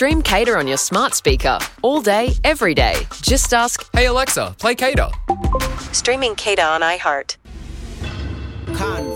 Stream Cater on your smart speaker all day, every day. Just ask, Hey Alexa, play Cater. Streaming Cater on iHeart. Con